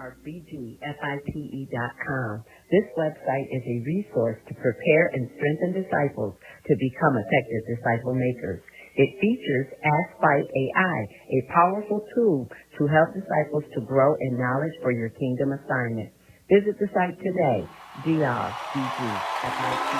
drbgfipe.com. This website is a resource to prepare and strengthen disciples to become effective disciple makers. It features Ask Fight AI, a powerful tool to help disciples to grow in knowledge for your kingdom assignment. Visit the site today, drbgfipe.com.